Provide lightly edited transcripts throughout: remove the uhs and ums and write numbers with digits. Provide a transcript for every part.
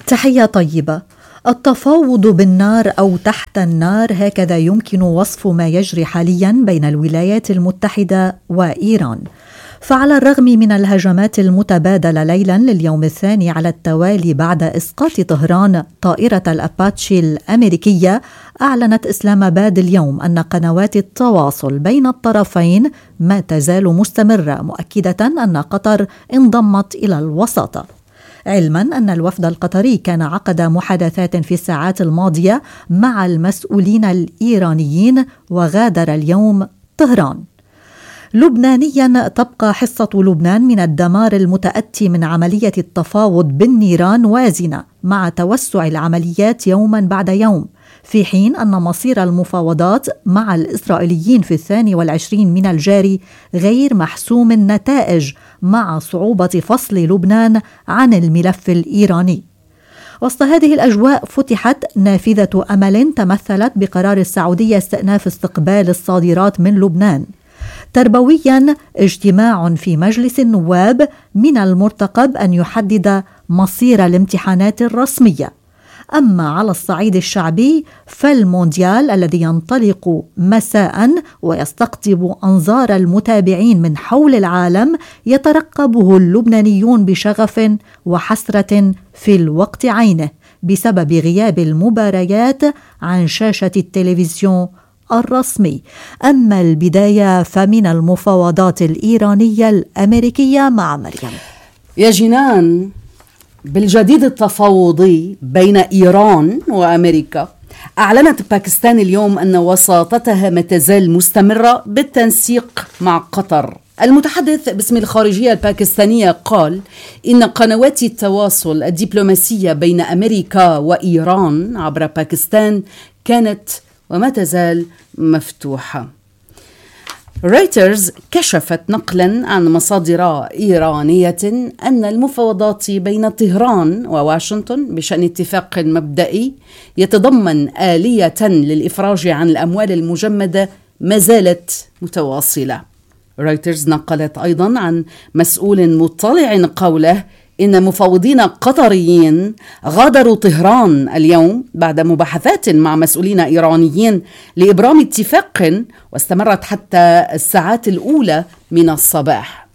تحية طيبة. التفاوض بالنار أو تحت النار، هكذا يمكن وصف ما يجري حاليا بين الولايات المتحدة وإيران. فعلى الرغم من الهجمات المتبادلة ليلا لليوم الثاني على التوالي بعد إسقاط طهران طائرة الأباتشي الأمريكية، أعلنت إسلام آباد اليوم أن قنوات التواصل بين الطرفين ما تزال مستمرة، مؤكدة أن قطر انضمت إلى الوساطة، علما أن الوفد القطري كان عقد محادثات في الساعات الماضية مع المسؤولين الإيرانيين وغادر اليوم طهران. لبنانيا، تبقى حصة لبنان من الدمار المتأتي من عملية التفاوض بالنيران وازنة مع توسع العمليات يوما بعد يوم، في حين أن مصير المفاوضات مع الإسرائيليين في 22 من الجاري غير محسوم النتائج، مع صعوبة فصل لبنان عن الملف الإيراني. وسط هذه الأجواء فتحت نافذة أمل تمثلت بقرار السعودية استئناف استقبال الصادرات من لبنان. تربويا، اجتماع في مجلس النواب من المرتقب أن يحدد مصير الامتحانات الرسمية. أما على الصعيد الشعبي فالمونديال الذي ينطلق مساء ويستقطب أنظار المتابعين من حول العالم يترقبه اللبنانيون بشغف وحسرة في الوقت عينه بسبب غياب المباريات عن شاشة التلفزيون الرسمي. أما البداية فمن المفاوضات الإيرانية الأمريكية مع مريم. يا جنان، بالجديد التفاوضي بين إيران وأمريكا، أعلنت باكستان اليوم أن وساطتها ما تزال مستمرة بالتنسيق مع قطر. المتحدث باسم الخارجية الباكستانية قال إن قنوات التواصل الدبلوماسية بين أمريكا وإيران عبر باكستان كانت وما تزال مفتوحة. رويترز كشفت نقلا عن مصادر إيرانية أن المفاوضات بين طهران وواشنطن بشأن اتفاق مبدئي يتضمن آلية للإفراج عن الأموال المجمدة ما زالت متواصلة. رويترز نقلت أيضا عن مسؤول مطلع قوله إن مفاوضين قطريين غادروا طهران اليوم بعد مباحثات مع مسؤولين إيرانيين لإبرام اتفاق واستمرت حتى الساعات الأولى من الصباح.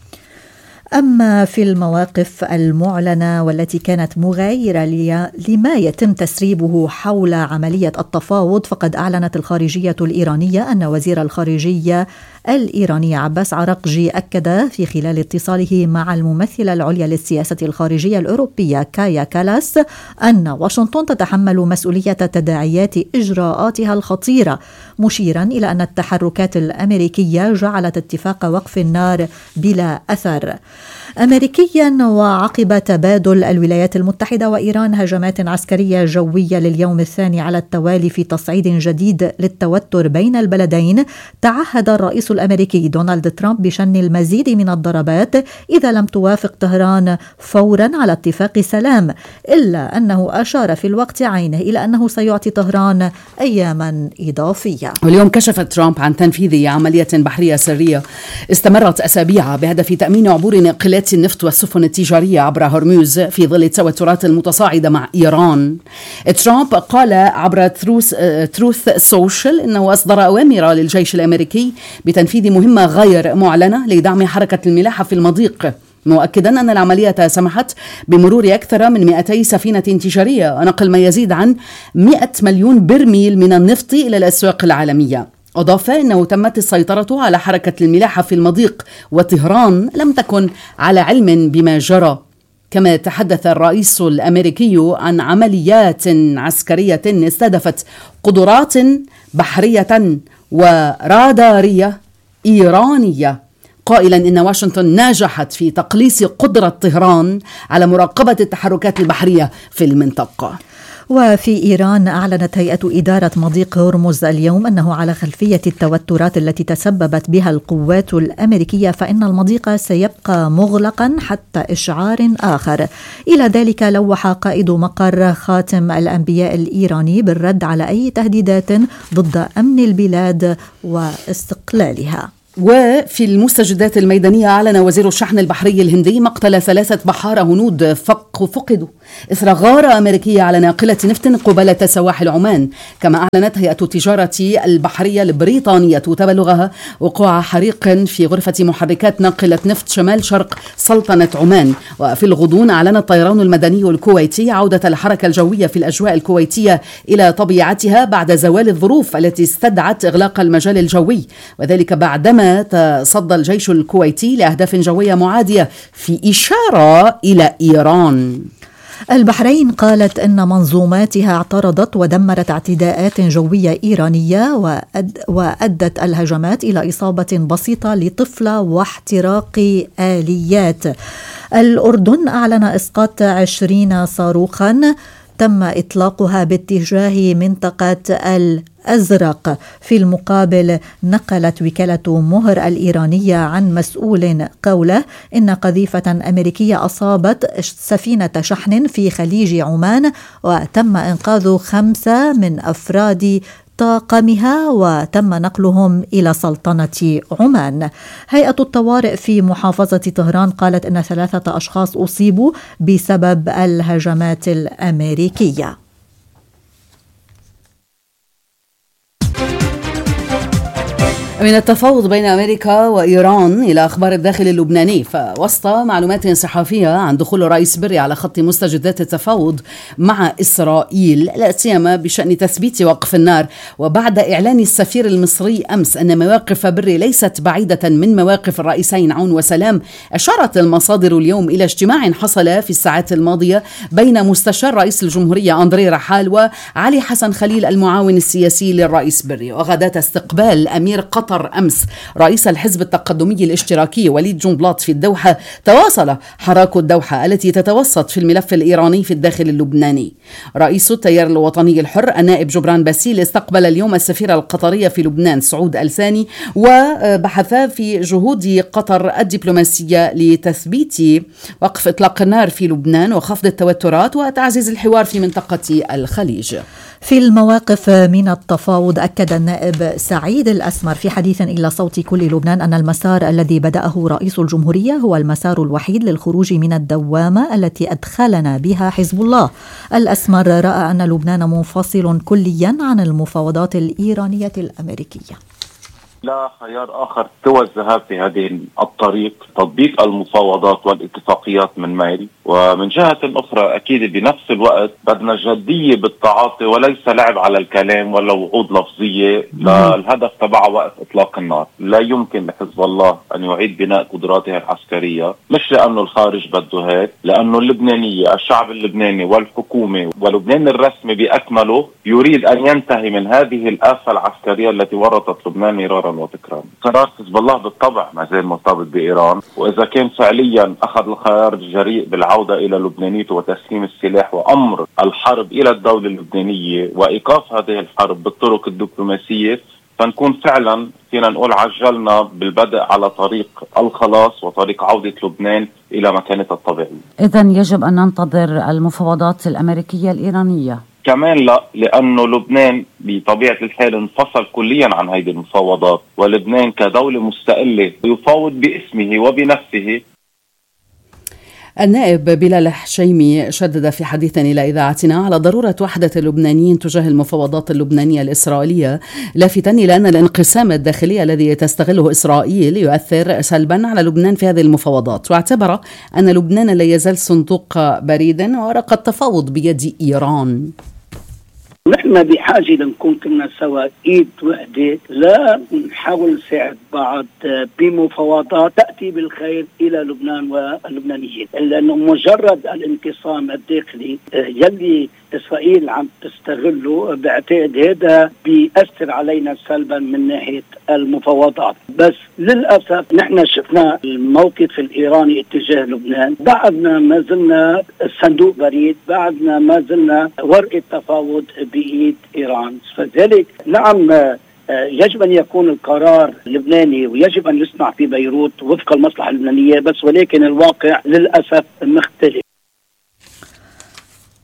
أما في المواقف المعلنة والتي كانت مغايرة لما يتم تسريبه حول عملية التفاوض، فقد أعلنت الخارجية الإيرانية أن وزير الخارجية الإيراني عباس عراقجي أكد في خلال اتصاله مع الممثلة العليا للسياسة الخارجية الأوروبية كايا كالاس أن واشنطن تتحمل مسؤولية تداعيات إجراءاتها الخطيرة، مشيرا إلى أن التحركات الأمريكية جعلت اتفاق وقف النار بلا أثر. أمريكيا، وعقب تبادل الولايات المتحدة وإيران هجمات عسكرية جوية لليوم الثاني على التوالي في تصعيد جديد للتوتر بين البلدين، تعهد الرئيس الأمريكي دونالد ترامب بشن المزيد من الضربات إذا لم توافق طهران فورا على اتفاق سلام، إلا أنه أشار في الوقت عينه إلى أنه سيعطي طهران أياما إضافية. واليوم كشف ترامب عن تنفيذ عملية بحرية سرية استمرت أسابيع بهدف تأمين عبور ناقلات النفط والسفن التجارية عبر هرمز في ظل التوترات المتصاعدة مع إيران. ترامب قال عبر تروث سوشيال إنه أصدر أوامر للجيش الأمريكي بتنفيذ مهمة غير معلنة لدعم حركة الملاحة في المضيق، مؤكدا أن العملية سمحت بمرور أكثر من 200 سفينة تجارية ونقل ما يزيد عن 100 مليون برميل من النفط إلى الأسواق العالمية. أضاف أنه تمت السيطرة على حركة الملاحة في المضيق، وطهران لم تكن على علم بما جرى. كما تحدث الرئيس الأمريكي عن عمليات عسكرية استهدفت قدرات بحرية ورادارية إيرانية، قائلا إن واشنطن نجحت في تقليص قدرة طهران على مراقبة التحركات البحرية في المنطقة. وفي إيران، أعلنت هيئة إدارة مضيق هرمز اليوم أنه على خلفية التوترات التي تسببت بها القوات الأمريكية فإن المضيق سيبقى مغلقا حتى إشعار آخر. إلى ذلك لوح قائد مقر خاتم الأنبياء الإيراني بالرد على أي تهديدات ضد أمن البلاد واستقلالها. وفي المستجدات الميدانية، أعلن وزير الشحن البحري الهندي مقتل 3 بحار هنود فقدوا إثر غارة أمريكية على ناقلة نفط قبالة سواحل عمان. كما أعلنت هيئة التجارة البحرية البريطانية تبلغها وقوع حريق في غرفة محركات ناقلة نفط شمال شرق سلطنة عمان. وفي الغضون أعلن الطيران المدني الكويتي عودة الحركة الجوية في الأجواء الكويتية إلى طبيعتها بعد زوال الظروف التي استدعت إغلاق المجال الجوي، وذلك بعدما تصدى الجيش الكويتي لأهداف جوية معادية في إشارة إلى إيران. البحرين قالت إن منظوماتها اعترضت ودمرت اعتداءات جوية إيرانية وأدت الهجمات إلى إصابة بسيطة لطفلة واحتراق آليات. الأردن أعلن إسقاط 20 صاروخا تم إطلاقها باتجاه منطقة الأزرق. في المقابل نقلت وكالة مهر الإيرانية عن مسؤول قوله إن قذيفة أمريكية أصابت سفينة شحن في خليج عمان وتم إنقاذ 5 من أفراد طاقمها وتم نقلهم إلى سلطنة عمان. هيئة الطوارئ في محافظة طهران قالت إن 3 أشخاص أصيبوا بسبب الهجمات الأمريكية. من التفاوض بين أمريكا وإيران إلى أخبار الداخل اللبناني، فوسط معلومات صحفية عن دخول الرئيس بري على خط مستجدات التفاوض مع إسرائيل لا سيما بشأن تثبيت وقف النار، وبعد إعلان السفير المصري أمس أن مواقف بري ليست بعيدة من مواقف الرئيسين عون وسلام، أشارت المصادر اليوم إلى اجتماع حصل في الساعات الماضية بين مستشار رئيس الجمهورية أندري رحال وعلي حسن خليل المعاون السياسي للرئيس بري. وغداة استقبال أمير قطر أمس رئيس الحزب التقدمي الاشتراكي وليد جنبلاط في الدوحة، تواصل حراك الدوحة التي تتوسط في الملف الإيراني في الداخل اللبناني. رئيس التيار الوطني الحر النائب جبران باسيل استقبل اليوم السفيرة القطرية في لبنان سعود الثاني، وبحثا في جهود قطر الدبلوماسية لتثبيت وقف إطلاق النار في لبنان وخفض التوترات وتعزيز الحوار في منطقة الخليج. في المواقف من التفاوض أكد النائب سعيد الأسمر في حديث إلى صوت كل لبنان أن المسار الذي بدأه رئيس الجمهورية هو المسار الوحيد للخروج من الدوامة التي أدخلنا بها حزب الله. الأسمر رأى أن لبنان منفصل كليا عن المفاوضات الإيرانية الأمريكية. لا خيار آخر سوى الذهاب في هذه الطريق، تطبيق المفاوضات والاتفاقيات من ميل، ومن جهة أخرى أكيد بنفس الوقت بدنا جدية بالتعاطي وليس لعب على الكلام ولا وعود لفظية للهدف تبع وقف إطلاق النار. لا يمكن لحزب الله أن يعيد بناء قدراته العسكرية، مش لأنه الخارج بده هيك، لأنه اللبنانية الشعب اللبناني والحكومة ولبنان الرسمي بأكمله يريد أن ينتهي من هذه الآفة العسكرية التي ورطت لبنان مرارا وتكرارا. قرار حزب الله بالطبع ما زال مرتبط بإيران، وإذا كان فعليا أخذ الخيار الجريء بالعودة إلى لبنانيته وتسليم السلاح وأمر الحرب إلى الدولة اللبنانية وإيقاف هذه الحرب بالطرق الدبلوماسية، فنكون فعلا فينا نقول عجلنا بالبدء على طريق الخلاص وطريق عودة لبنان إلى مكانتها الطبيعية. إذن يجب أن ننتظر المفاوضات الأمريكية الإيرانية؟ كمان لا، لأنه لبنان بطبيعة الحال انفصل كليا عن هذه المفاوضات، ولبنان كدولة مستقلة يفاوض باسمه وبنفسه. النائب بلال حشيمي شدد في حديث إلى إذاعتنا على ضرورة وحدة اللبنانيين تجاه المفاوضات اللبنانية الإسرائيلية، لافتا إلى أن الانقسام الداخلي الذي تستغله إسرائيل يؤثر سلبا على لبنان في هذه المفاوضات، واعتبر أن لبنان لا يزال صندوق بريد ورقة تفاوض بيد إيران. نحن بحاجة لنكون كلنا سوا ايد وحدة، لا نحاول نساعد بعض بمفاوضات تأتي بالخير إلى لبنان واللبنانيين، لأنه مجرد الانقسام الداخلي يلي إسرائيل عم تستغله بعتقد هذا بيأثر علينا سلبا من ناحية المفاوضات. بس للأسف نحن شفنا الموقف الإيراني اتجاه لبنان، بعدنا ما زلنا صندوق بريد، بعدنا ما زلنا ورقة تفاوض بإيد إيران. فذلك نعم يجب أن يكون القرار لبناني ويجب أن يصنع في بيروت وفق المصلحة اللبنانية، بس ولكن الواقع للأسف مختلف.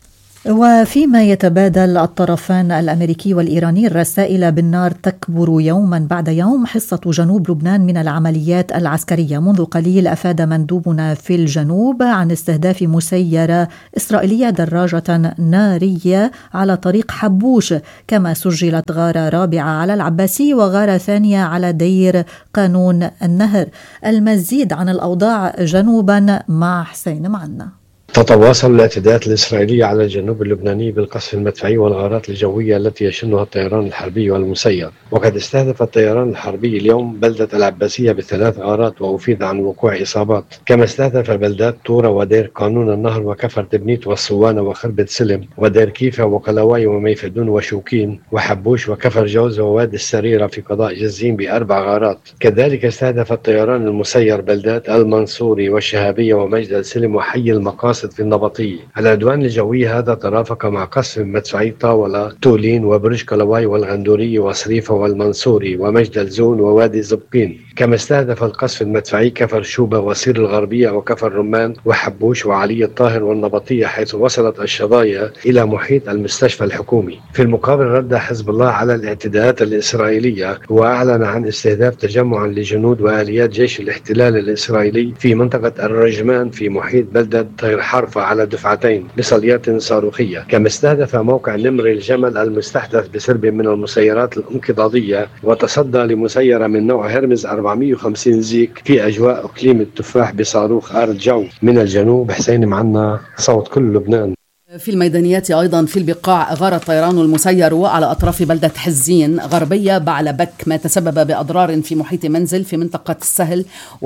وفيما يتبادل الطرفان الأمريكي والإيراني الرسائل بالنار، تكبر يوما بعد يوم حصة جنوب لبنان من العمليات العسكرية. منذ قليل أفاد مندوبنا في الجنوب عن استهداف مسيرة إسرائيلية دراجة نارية على طريق حبوش، كما سجلت غارة رابعة على العباسي وغارة ثانية على دير قانون النهر. المزيد عن الأوضاع جنوبا مع حسين معنا. تتواصل الاعتداءات الإسرائيلية على الجنوب اللبناني بالقصف المدفعي والغارات الجوية التي يشنها الطيران الحربي والمسير. وقد استهدف الطيران الحربي اليوم بلدة العباسية ب3 غارات وأفيد عن وقوع إصابات، كما استهدف بلدات طورة ودير قانون النهر وكفر تبنيت والصوانة وخربة سلم ودير كيفة وقلاواي وميفدون وشوكين وحبوش وكفر جوز ووادي السريرة في قضاء جزين ب4 غارات. كذلك استهدف الطيران المسير بلدات المنصوري والشهابية ومجد سلم وحي المقاصد في النبطية. العدوان الجوي هذا ترافق مع قصف مدفعي طاولة تولين وبرج قلاواي والغندوري وصريفة والمنصوري ومجد الزون ووادي زبقين، كما استهدف القصف المدفعي كفر شوبة وصير الغربية وكفر رمان وحبوش وعلي الطاهر والنبطية، حيث وصلت الشظايا إلى محيط المستشفى الحكومي. في المقابل رد حزب الله على الاعتداءات الإسرائيلية وأعلن عن استهداف تجمع لجنود وآليات جيش الاحتلال الإسرائيلي في منطقة الرجمان في محيط بلدة طير حرفة على دفعتين بصليات صاروخية، كما استهدف موقع نمر الجمل المستحدث بسرب من المسيرات الانقضاضية وتصدى لمسيرة من نوع هرمز 450 زيك في أجواء إقليم التفاح بصاروخ أرض جو. من الجنوب حسين معنا، صوت كل لبنان. في الميدانيات أيضا في البقاع غار الطيران المسير على أطراف بلدة حزين غربية بعلبك، ما تسبب بأضرار في محيط منزل في منطقة السهل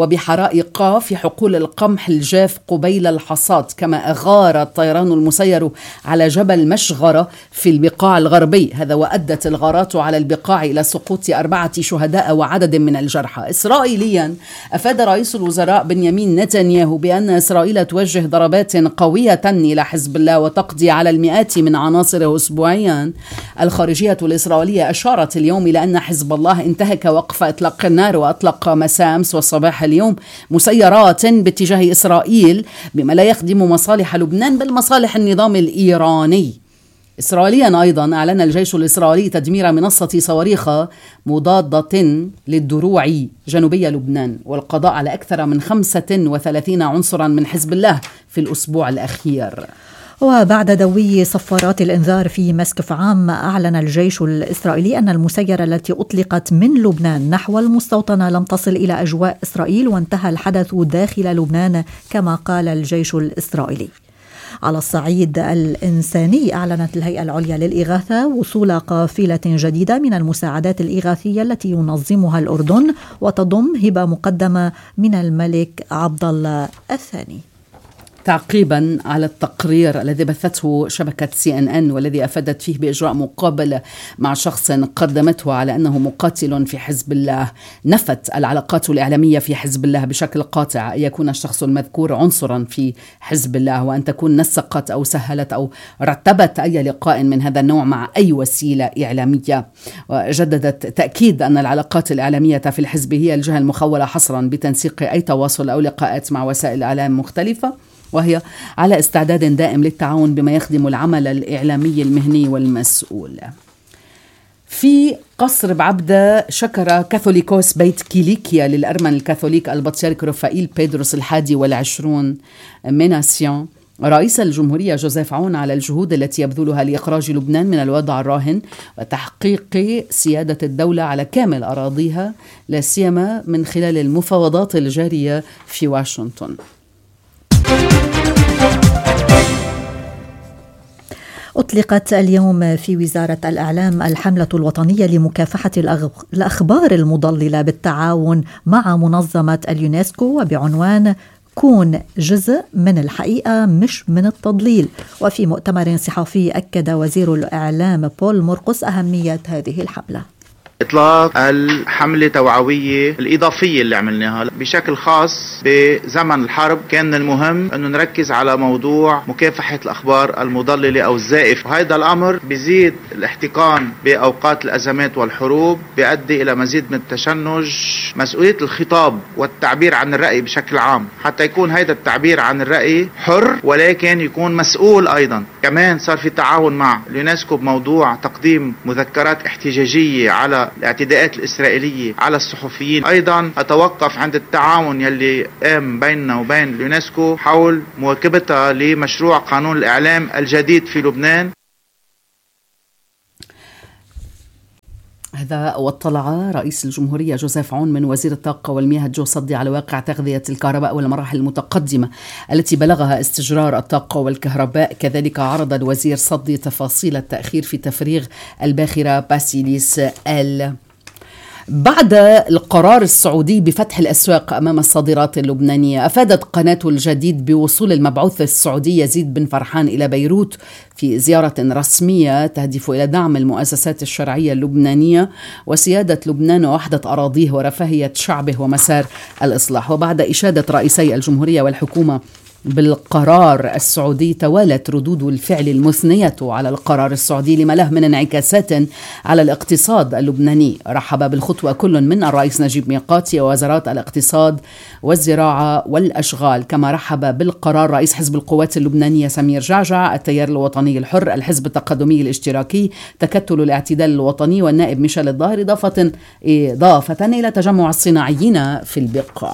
وبحرائق في حقول القمح الجاف قبيل الحصاد. كما غار الطيران المسير على جبل مشغرة في البقاع الغربي، هذا وأدت الغارات على البقاع إلى سقوط 4 شهداء وعدد من الجرحى. إسرائيليا أفاد رئيس الوزراء بنيامين نتنياهو بأن إسرائيل توجه ضربات قوية إلى حزب الله وتقضي على المئات من عناصره أسبوعيا. الخارجية الإسرائيلية أشارت اليوم إلى أن حزب الله انتهك وقف إطلاق النار وأطلق مساء أمس وصباح اليوم مسيرات باتجاه إسرائيل، بما لا يخدم مصالح لبنان بل مصالح النظام الإيراني. إسرائيليا أيضا أعلن الجيش الإسرائيلي تدمير منصة صواريخ مضادة للدروع جنوبي لبنان والقضاء على أكثر من 35 عنصرا من حزب الله في الأسبوع الأخير. وبعد دوي صفارات الإنذار في مسقف عام، أعلن الجيش الإسرائيلي أن المسيرة التي أطلقت من لبنان نحو المستوطنة لم تصل إلى أجواء إسرائيل وانتهى الحدث داخل لبنان، كما قال الجيش الإسرائيلي. على الصعيد الإنساني، أعلنت الهيئة العليا للإغاثة وصول قافلة جديدة من المساعدات الإغاثية التي ينظمها الأردن وتضم هبة مقدمة من الملك عبد الله الثاني. تعقيبا على التقرير الذي بثته شبكة CNN والذي أفادت فيه بإجراء مقابلة مع شخص قدمته على أنه مقاتل في حزب الله، نفت العلاقات الإعلامية في حزب الله بشكل قاطع أن يكون الشخص المذكور عنصرا في حزب الله، وأن تكون نسقت أو سهلت أو رتبت أي لقاء من هذا النوع مع أي وسيلة إعلامية. وجددت تأكيد أن العلاقات الإعلامية في الحزب هي الجهة المخولة حصرا بتنسيق أي تواصل أو لقاءات مع وسائل إعلام مختلفة، وهي على استعداد دائم للتعاون بما يخدم العمل الإعلامي المهني والمسؤول. في قصر بعبدة شكر كاثوليكوس بيت كيليكيا للأرمن الكاثوليك البطريرك رفائيل بيدروس 21 ميناسيون رئيس الجمهورية جوزيف عون على الجهود التي يبذلها لإخراج لبنان من الوضع الراهن وتحقيق سيادة الدولة على كامل أراضيها، لا سيما من خلال المفاوضات الجارية في واشنطن. أطلقت اليوم في وزارة الإعلام الحملة الوطنية لمكافحة الأخبار المضللة بالتعاون مع منظمة اليونسكو وبعنوان كون جزء من الحقيقة مش من التضليل. وفي مؤتمر صحفي أكد وزير الإعلام بول مرقس أهمية هذه الحملة. إطلاق الحملة التوعوية الإضافية اللي عملناها بشكل خاص بزمن الحرب، كان المهم أنه نركز على موضوع مكافحة الأخبار المضللة أو الزائف، وهذا الأمر بيزيد الاحتقان بأوقات الأزمات والحروب بيؤدي إلى مزيد من التشنج. مسؤولية الخطاب والتعبير عن الرأي بشكل عام، حتى يكون هيدا التعبير عن الرأي حر ولكن يكون مسؤول أيضا. كمان صار في تعاون مع اليونسكو بموضوع تقديم مذكرات احتجاجية على الاعتداءات الإسرائيلية على الصحفيين. أيضا أتوقف عند التعاون يلي قام بيننا وبين اليونسكو حول مواكبتها لمشروع قانون الإعلام الجديد في لبنان. هذا واطلع رئيس الجمهورية جوزيف عون من وزير الطاقة والمياه جو صدي على واقع تغذية الكهرباء والمراحل المتقدمة التي بلغها استجرار الطاقة والكهرباء. كذلك عرض الوزير صدي تفاصيل التأخير في تفريغ الباخرة باسيليس ال. بعد القرار السعودي بفتح الأسواق أمام الصادرات اللبنانية، أفادت قناته الجديد بوصول المبعوث السعودي يزيد بن فرحان إلى بيروت في زيارة رسمية تهدف إلى دعم المؤسسات الشرعية اللبنانية وسيادة لبنان ووحدة أراضيه ورفاهية شعبه ومسار الإصلاح. وبعد إشادة رئيسي الجمهورية والحكومة بالقرار السعودي، توالت ردود الفعل المثنية على القرار السعودي لما له من انعكاسات على الاقتصاد اللبناني. رحب بالخطوة كل من الرئيس نجيب ميقاتي ووزارات الاقتصاد والزراعة والأشغال، كما رحب بالقرار رئيس حزب القوات اللبنانية سمير جعجع، التيار الوطني الحر، الحزب التقدمي الاشتراكي، تكتل الاعتدال الوطني والنائب ميشيل الظاهر، إضافة إلى تجمع الصناعيين في البقاع.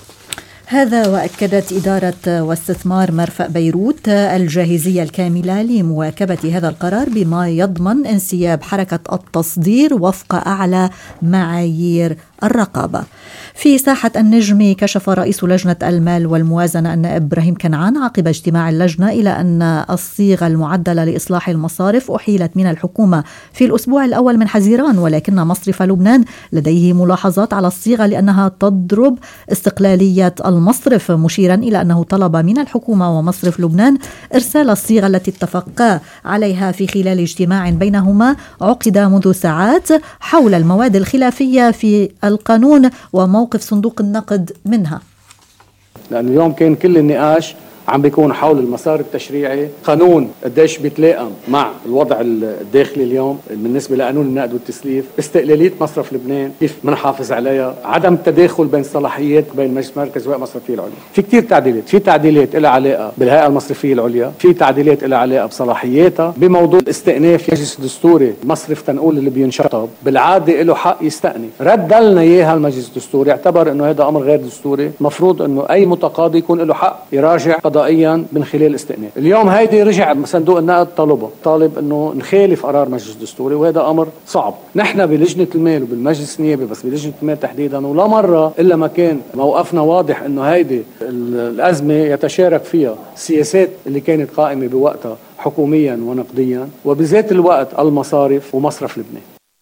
هذا وأكدت إدارة واستثمار مرفأ بيروت الجاهزية الكاملة لمواكبة هذا القرار بما يضمن انسياب حركة التصدير وفق أعلى معايير الرقابة. في ساحة النجم كشف رئيس لجنة المال والموازنة النائب إبراهيم كنعان عقب اجتماع اللجنة إلى أن الصيغة المعدلة لإصلاح المصارف أحيلت من الحكومة في الأسبوع الأول من حزيران، ولكن مصرف لبنان لديه ملاحظات على الصيغة لأنها تضرب استقلالية المصرف، مشيرا إلى أنه طلب من الحكومة ومصرف لبنان إرسال الصيغة التي اتفقا عليها في خلال اجتماع بينهما عقد منذ ساعات حول المواد الخلافية في القانون وموقف صندوق النقد منها. لأنه اليوم كان كل النقاش عم بيكون حول المسار التشريعي، قانون قديش بيتلائم مع الوضع الداخلي اليوم بالنسبة لقانون النقد والتسليف، استقلالية مصرف لبنان كيف منحافظ عليها، عدم التداخل بين صلاحيات بين مجلس المركز والهيئة المصرفية العليا. في كتير تعديلات، في تعديلات لها علاقة بالهيئة المصرفية العليا، في تعديلات لها علاقة بصلاحياتها، بموضوع الاستئناف المجلس الدستوري، مصرف تنقول اللي بينشطب بالعادة له حق يستأنف، رد لنا اياها المجلس الدستوري، اعتبر انه هذا امر غير دستوري، مفروض انه اي متقاضي يكون له حق يراجع قضائيا من خلال الاستئناف. اليوم هيدي رجع صندوق النقد طالب انه نخالف قرار مجلس الدستوري، وهذا امر صعب. نحن بلجنه المال وبالمجلس النيابي، بس بلجنه المال تحديدا، ولا مره الا ما كان موقفنا واضح انه هيدي الازمه يتشارك فيها السياسات اللي كانت قائمه بوقتها حكوميا ونقديا، وبذات الوقت المصارف ومصرف لبنان.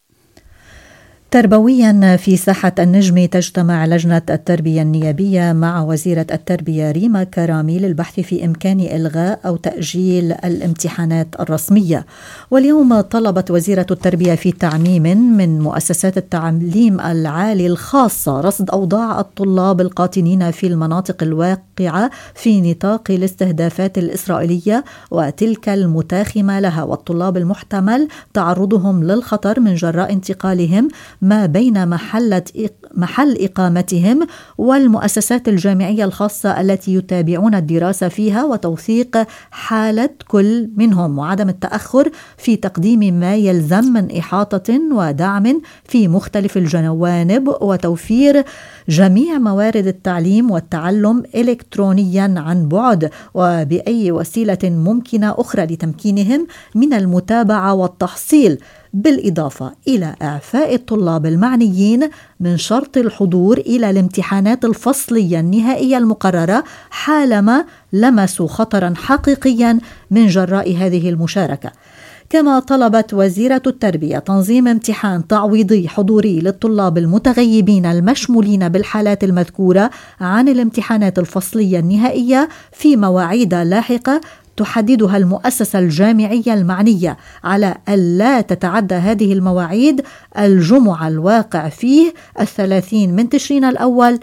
تربويا في ساحة النجم تجتمع لجنة التربية النيابية مع وزيرة التربية ريما كرامي للبحث في إمكان إلغاء أو تأجيل الامتحانات الرسمية. واليوم طلبت وزيرة التربية في تعميم من مؤسسات التعليم العالي الخاصة رصد أوضاع الطلاب القاطنين في المناطق الواقعة في نطاق الاستهدافات الإسرائيلية وتلك المتاخمة لها، والطلاب المحتمل تعرضهم للخطر من جراء انتقالهم ما بين محل إقامتهم والمؤسسات الجامعية الخاصة التي يتابعون الدراسة فيها، وتوثيق حالة كل منهم وعدم التأخر في تقديم ما يلزم من إحاطة ودعم في مختلف الجوانب، وتوفير جميع موارد التعليم والتعلم إلكترونيا عن بعد وبأي وسيلة ممكنة أخرى لتمكينهم من المتابعة والتحصيل، بالإضافة إلى إعفاء الطلاب المعنيين من شرط الحضور إلى الامتحانات الفصلية النهائية المقررة حالما لمسوا خطرا حقيقيا من جراء هذه المشاركة. كما طلبت وزيرة التربية تنظيم امتحان تعويضي حضوري للطلاب المتغيبين المشمولين بالحالات المذكورة عن الامتحانات الفصلية النهائية في مواعيد لاحقة تحددها المؤسسة الجامعية المعنية على ألا تتعدى هذه المواعيد الجمعة الواقع فيه 30 من تشرين الأول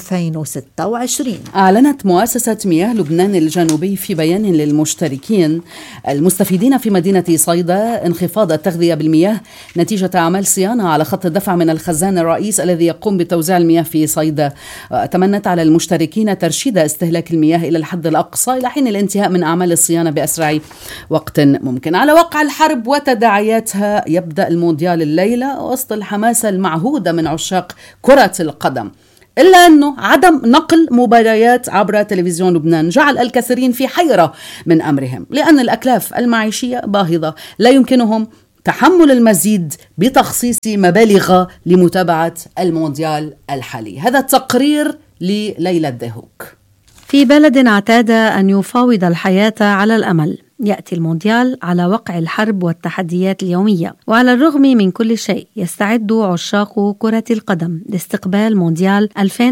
2026. أعلنت مؤسسة مياه لبنان الجنوبي في بيان للمشتركين المستفيدين في مدينة صيدا انخفاض التغذية بالمياه نتيجة أعمال صيانة على خط الدفع من الخزان الرئيس الذي يقوم بتوزيع المياه في صيدا. تمنت على المشتركين ترشيد استهلاك المياه إلى الحد الأقصى إلى حين الانتهاء من أعمال الصيانة بأسرع وقت ممكن. على وقع الحرب وتداعياتها يبدأ المونديال الليلة وسط الحماسة المعهودة من عشاق كرة القدم، إلا أنه عدم نقل مباريات عبر تلفزيون لبنان جعل الكثيرين في حيرة من أمرهم، لأن الأكلاف المعيشية باهظة لا يمكنهم تحمل المزيد بتخصيص مبالغ لمتابعة المونديال الحالي. هذا التقرير لليلى الدهوك. في بلد اعتاد أن يفاوض الحياة على الأمل، يأتي المونديال على وقع الحرب والتحديات اليومية، وعلى الرغم من كل شيء يستعد عشاق كرة القدم لاستقبال مونديال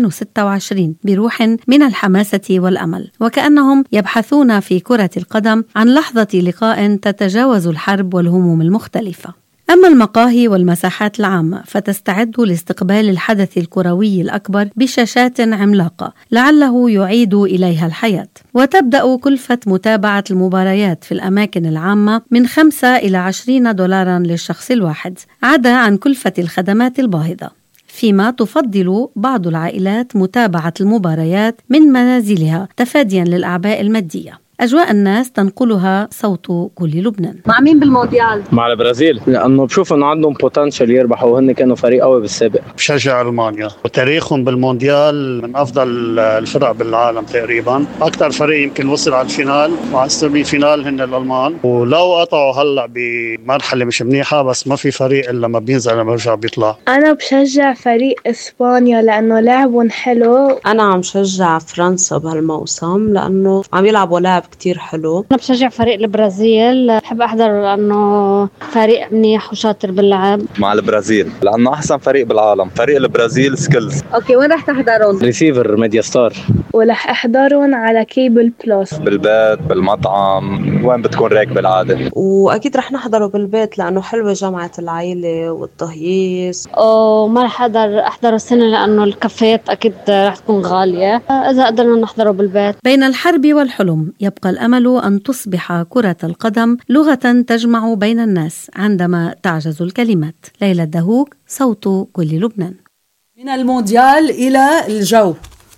2026 بروح من الحماسة والأمل، وكأنهم يبحثون في كرة القدم عن لحظة لقاء تتجاوز الحرب والهموم المختلفة. أما المقاهي والمساحات العامة فتستعد لاستقبال الحدث الكروي الأكبر بشاشات عملاقة لعله يعيد إليها الحياة، وتبدأ كلفة متابعة المباريات في الأماكن العامة من 5 إلى 20 دولارا للشخص الواحد، عدا عن كلفة الخدمات الباهظة، فيما تفضل بعض العائلات متابعة المباريات من منازلها تفاديا للأعباء المادية. أجواء الناس تنقلها صوت كل لبنان. مع مين بالمونديال؟ مع البرازيل، لأنه بشوف أنه عندهم بوتنشل يربحوا وهن كانوا فريق قوي بالسابق. بشجع ألمانيا وتاريخهم بالمونديال من أفضل الفرق بالعالم تقريبا، أكثر فريق يمكن وصل على الفينال مع السيمي فينال هن الألمان، ولو قطعوا هلأ بمرحلة مش منيحة بس ما في فريق إلا لما بينزل لما بيرجع بيطلع. أنا بشجع فريق إسبانيا لأنه لعبهم حلو. أنا عم شجع فرنسا بهالموسم لأنه عم يلعبوا لعب كتير حلو. أنا بشجع فريق البرازيل، بحب أحضر لأنه فريق منيح وشاطر باللعب. مع البرازيل لأنه أحسن فريق بالعالم، فريق البرازيل سكيلز. أوكي، وين رح تحضرون؟ ريسيفر ميديا ستار. ورح أحضرون على كيبل بلس. بالبيت، بالمطعم، وين بتكون راكبة العادة. وأكيد رح نحضره بالبيت لأنه حلوة جمعة العائلة والتهييس. وما رح أحضره السنة لأنه الكافيات أكيد رح تكون غالية، إذا قدرنا نحضره بالبيت. بين الحرب والحلم يبقى الأمل أن تصبح كرة القدم لغة تجمع بين الناس عندما تعجز الكلمات. ليلى الدهوك، صوت كل لبنان. من المونديال إلى الجو.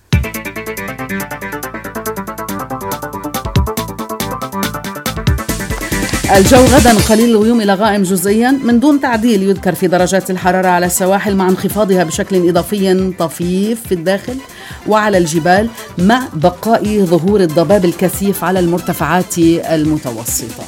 الجو غدا قليل الغيوم إلى غائم جزئيا من دون تعديل، يذكر في درجات الحرارة على السواحل مع انخفاضها بشكل إضافي طفيف في الداخل وعلى الجبال، مع بقاء ظهور الضباب الكثيف على المرتفعات المتوسطة.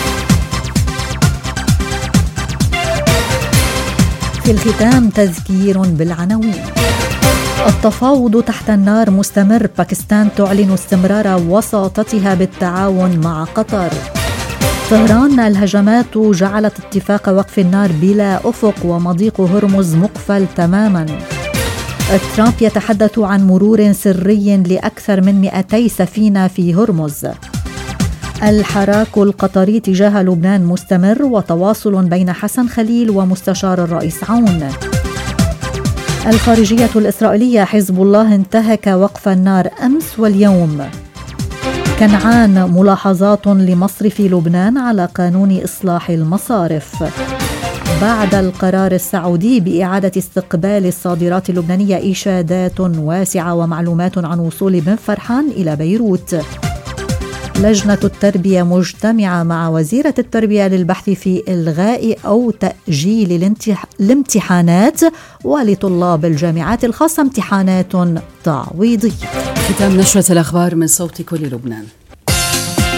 في الختام تذكير بالعناوين. التفاوض تحت النار مستمر، باكستان تعلن استمرار وساطتها بالتعاون مع قطر. طهران، الهجمات جعلت اتفاق وقف النار بلا أفق ومضيق هرمز مقفل تماما. ترامب يتحدث عن مرور سري لأكثر من 200 سفينة في هرمز. الحراك القطري تجاه لبنان مستمر وتواصل بين حسن خليل ومستشار الرئيس عون. الخارجية الإسرائيلية، حزب الله انتهك وقف النار أمس واليوم. كنعان، ملاحظات لمصر في لبنان على قانون إصلاح المصارف. بعد القرار السعودي بإعادة استقبال الصادرات اللبنانية إشادات واسعة ومعلومات عن وصول بن فرحان إلى بيروت. لجنة التربية مجتمعة مع وزيرة التربية للبحث في إلغاء أو تأجيل الامتحانات، ولطلاب الجامعات الخاصة امتحانات تعويضية. ختام نشرة الأخبار من صوت كل لبنان.